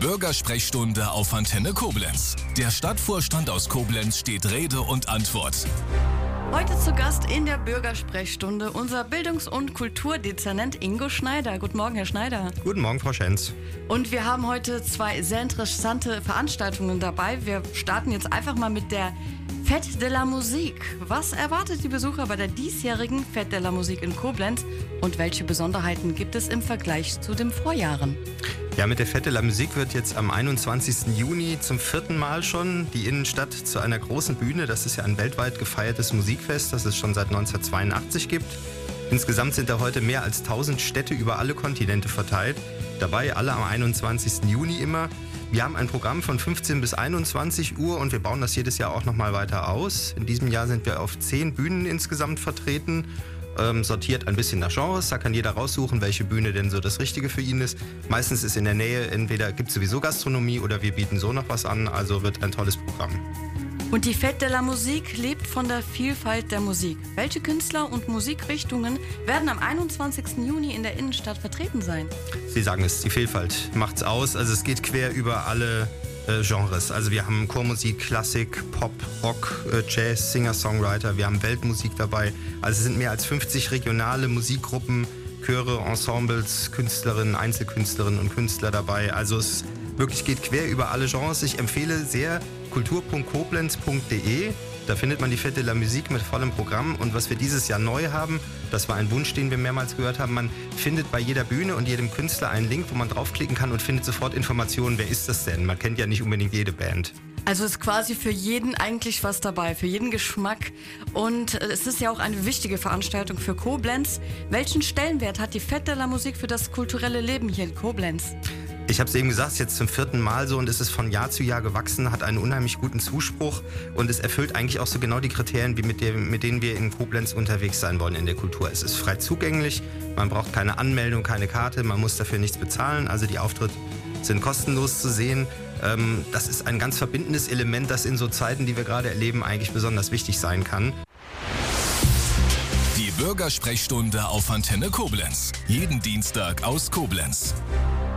Bürgersprechstunde auf Antenne Koblenz. Der Stadtvorstand aus Koblenz steht Rede und Antwort. Heute zu Gast in der Bürgersprechstunde unser Bildungs- und Kulturdezernent Ingo Schneider. Guten Morgen, Herr Schneider. Guten Morgen, Frau Schenz. Und wir haben heute zwei sehr interessante Veranstaltungen dabei. Wir starten jetzt einfach mal mit der Fête de la Musique. Was erwartet die Besucher bei der diesjährigen Fête de la Musique in Koblenz und welche Besonderheiten gibt es im Vergleich zu den Vorjahren? Ja, mit der Fête de la Musique wird jetzt am 21. Juni zum 4. Mal schon die Innenstadt zu einer großen Bühne. Das ist ja ein weltweit gefeiertes Musikfest, das es schon seit 1982 gibt. Insgesamt sind da heute mehr als 1000 Städte über alle Kontinente verteilt. Dabei alle am 21. Juni immer. Wir haben ein Programm von 15 bis 21 Uhr und wir bauen das jedes Jahr auch nochmal weiter aus. In diesem Jahr sind wir auf 10 Bühnen insgesamt vertreten. Sortiert ein bisschen nach Genres, da kann jeder raussuchen, welche Bühne denn so das Richtige für ihn ist. Meistens ist in der Nähe, entweder gibt es sowieso Gastronomie oder wir bieten so noch was an, also wird ein tolles Programm. Und die Fête de la Musique lebt von der Vielfalt der Musik. Welche Künstler und Musikrichtungen werden am 21. Juni in der Innenstadt vertreten sein? Sie sagen es, die Vielfalt macht's aus, also es geht quer über alle Genres. Also wir haben Chormusik, Klassik, Pop, Rock, Jazz, Singer-Songwriter, wir haben Weltmusik dabei. Also es sind mehr als 50 regionale Musikgruppen, Chöre, Ensembles, Künstlerinnen, Einzelkünstlerinnen und Künstler dabei. Also es wirklich geht quer über alle Genres. Ich empfehle sehr kultur.koblenz.de. Da findet man die Fête de la Musique mit vollem Programm. Und was wir dieses Jahr neu haben, das war ein Wunsch, den wir mehrmals gehört haben, man findet bei jeder Bühne und jedem Künstler einen Link, wo man draufklicken kann und findet sofort Informationen, wer ist das denn? Man kennt ja nicht unbedingt jede Band. Also ist quasi für jeden eigentlich was dabei, für jeden Geschmack. Und es ist ja auch eine wichtige Veranstaltung für Koblenz. Welchen Stellenwert hat die Fête de la Musique für das kulturelle Leben hier in Koblenz? Ich habe es eben gesagt, es ist jetzt zum 4. Mal so und es ist von Jahr zu Jahr gewachsen, hat einen unheimlich guten Zuspruch und es erfüllt eigentlich auch so genau die Kriterien, wie mit denen wir in Koblenz unterwegs sein wollen in der Kultur. Es ist frei zugänglich, man braucht keine Anmeldung, keine Karte, man muss dafür nichts bezahlen, also die Auftritte sind kostenlos zu sehen. Das ist ein ganz verbindendes Element, das in so Zeiten, die wir gerade erleben, eigentlich besonders wichtig sein kann. Die Bürgersprechstunde auf Antenne Koblenz. Jeden Dienstag aus Koblenz.